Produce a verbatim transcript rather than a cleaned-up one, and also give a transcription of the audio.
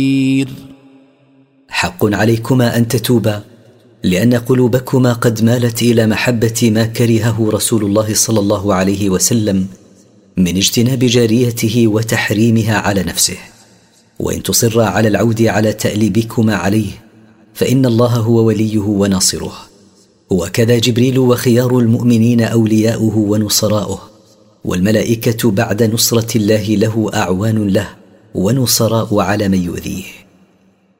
حق عليكما أن تتوبا، لأن قلوبكما قد مالت إلى محبة ما كرهه رسول الله صلى الله عليه وسلم من اجتناب جاريته وتحريمها على نفسه. وإن تصر على العود على تأليبكما عليه فإن الله هو وليه وناصره، وكذا جبريل وخيار المؤمنين أولياؤه ونصراؤه، والملائكة بعد نصرة الله له أعوان له ونصراء على من يؤذيه.